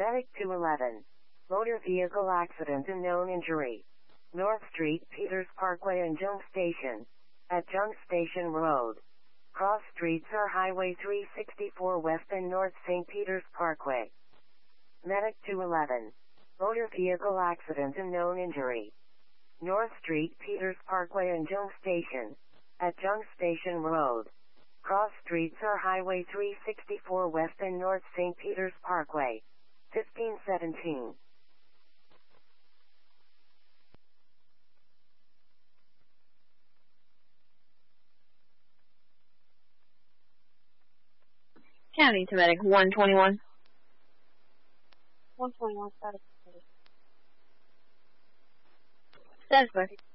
Medic 211. Motor vehicle accident and known injury. North Street, Peters Parkway and Junk Station. At Junk Station Road. Cross streets are Highway 364 West and North St. Peters Parkway. Medic 211. Motor vehicle accident and known injury. North Street, Peters Parkway and Junk Station. At Junk Station Road. Cross streets are Highway 364 West and North St. Peters Parkway. 1517. County to Medic 121. 121 status. Status,